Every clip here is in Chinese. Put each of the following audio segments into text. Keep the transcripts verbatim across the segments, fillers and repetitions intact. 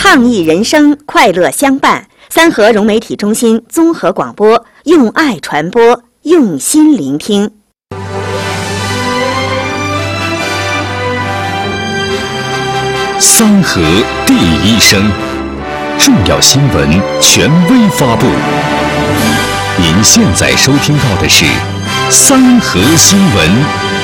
抗疫人生，快乐相伴。三河融媒体中心综合广播，用爱传播，用心聆听。 三河第一声，重要新闻权威发布。您现在收听到的是三河新闻。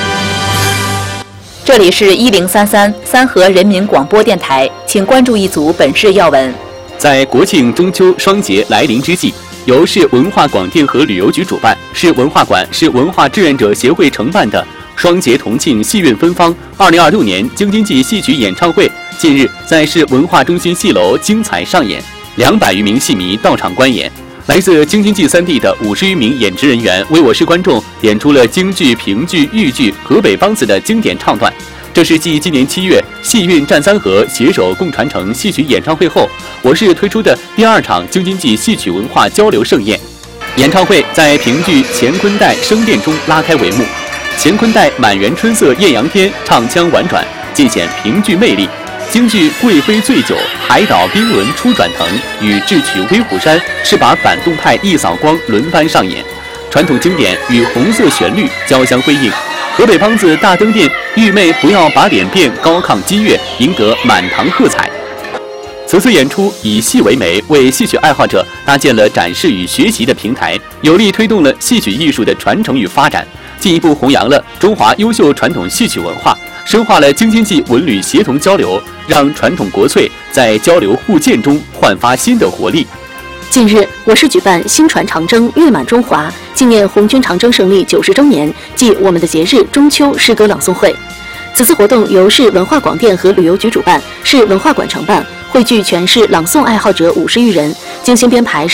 这里是一零三三三河人民广播电台，请关注一组本市要闻。 在国庆中秋双节来临之际，由市文化广电和旅游局主办，市文化馆、市文化志愿者协会承办的双节同庆戏韵芬芳二零二六年京津冀戏曲演唱会，近日在市文化中心戏楼精彩上演，两百余名戏迷到场观演。来自京津冀三地的五十余名演职人员为我市观众演出了京剧、评剧、豫剧、河北梆子的经典唱段。这是继今年七月戏韵战三河携手共传承戏曲演唱会后，我市推出的第二场京津冀戏曲文化交流盛宴。演唱会在评剧《乾坤带》声殿中拉开帷幕，乾坤带满园春色艳阳天唱腔婉转，尽显评剧魅力。京剧《贵妃醉酒》《海岛冰轮初转腾》与智取威虎山是把反动派一扫光轮番上演，传统经典与红色旋律交相辉映。河北梆子大灯殿，玉妹不要把脸变高亢激越，赢得满堂喝彩。此次演出以戏为媒，为戏曲爱好者搭建了展示与学习的平台，有力推动了戏曲艺术的传承与发展，进一步弘扬了中华优秀传统戏曲文化，深化了京津冀文旅协同交流，让传统国粹在交流互鉴中焕发新的活力。 近日，我市举办新传长征月满中华，纪念红军长征胜利九十周年暨我们的节日中秋诗歌朗诵会。此次活动由市文化广电和旅游局主办，市文化馆承办，汇聚全市朗诵爱好者五十余人，精心编排